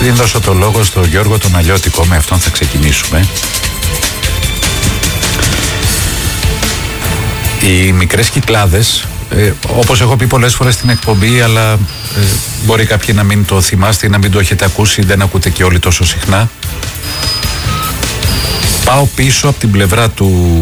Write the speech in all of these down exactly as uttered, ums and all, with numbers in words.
Πριν δώσω το λόγο στον Γιώργο τον Αλλιώτικο, με αυτόν θα ξεκινήσουμε. Οι μικρές Κυκλάδες, ε, όπως έχω πει πολλές φορές στην εκπομπή, αλλά ε, μπορεί κάποιοι να μην το θυμάστε ή να μην το έχετε ακούσει, δεν ακούτε και όλοι τόσο συχνά. Πάω πίσω από την πλευρά του,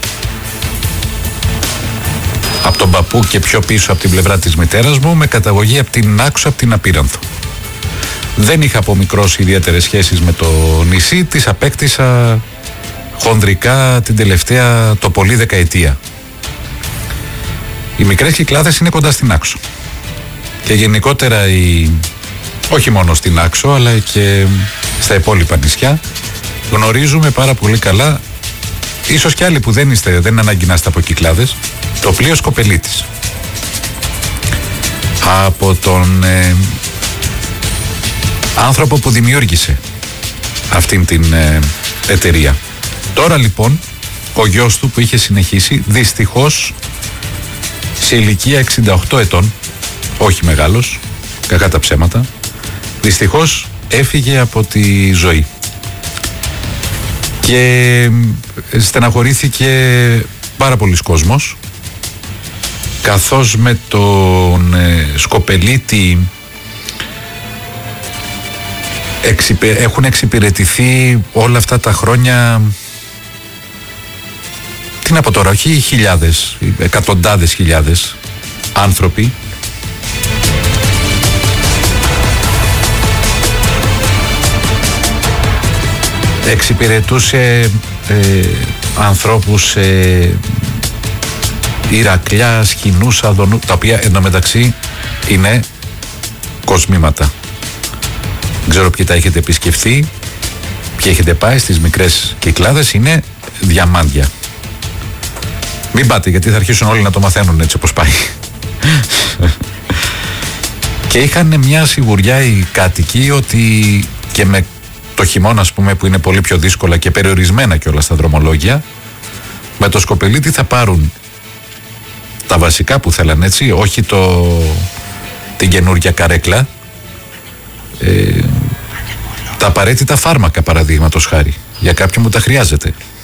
από τον παππού και πιο πίσω από την πλευρά της μητέρας μου, με καταγωγή από την Άξο, από την Απείρανθο. Δεν είχα από μικρός ιδιαίτερες σχέσεις με το νησί, τις απέκτησα χονδρικά την τελευταία το πολύ δεκαετία. Οι μικρές Κυκλάδες είναι κοντά στην Άξο. Και γενικότερα, η... όχι μόνο στην Άξο, αλλά και στα υπόλοιπα νησιά, γνωρίζουμε πάρα πολύ καλά, ίσως κι άλλοι που δεν είστε, δεν είναι ανάγκη να είστε από Κυκλάδες, το πλοίο Σκοπελίτης. Από τον ε, άνθρωπο που δημιούργησε αυτήν την ε, εταιρεία. Τώρα λοιπόν, ο γιος του που είχε συνεχίσει, δυστυχώς σε ηλικία εξήντα οκτώ ετών, όχι μεγάλος, κακά τα ψέματα, δυστυχώς έφυγε από τη ζωή. Και στεναχωρήθηκε πάρα πολλοί κόσμος, καθώς με τον ε, Σκοπελίτη εξυπε, έχουν εξυπηρετηθεί όλα αυτά τα χρόνια, τι να πω τώρα, όχι χιλιάδες, εκατοντάδες χιλιάδες άνθρωποι. Εξυπηρετούσε ε, ανθρώπους σε Ηρακλιά, Σκηνούσα, Δονού, τα οποία εντωμεταξύ είναι κοσμήματα. Δεν ξέρω ποιοι τα έχετε επισκεφθεί, ποιοι έχετε πάει στις μικρές Κυκλάδες, είναι διαμάντια. Μην πάτε, γιατί θα αρχίσουν όλοι να το μαθαίνουν έτσι όπως πάει. Και είχαν μια σιγουριά οι κάτοικοι ότι και με το χειμώνα, ας πούμε, που είναι πολύ πιο δύσκολα και περιορισμένα και όλα στα δρομολόγια, με το Σκοπελίτη θα πάρουν τα βασικά που θέλαν, έτσι, όχι το, την καινούργια καρέκλα, ε, τα απαραίτητα φάρμακα, παραδείγματος χάρη, για κάποιον που τα χρειάζεται.